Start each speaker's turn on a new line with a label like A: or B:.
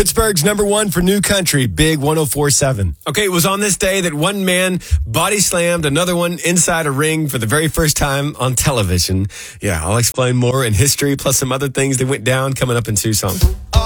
A: Pittsburgh's number one for new country, Big 104.7. Okay, it was on this day that one man body slammed another one inside a ring for the very first time on television. Yeah, I'll explain more in history, plus some other things that went down coming up in Tucson.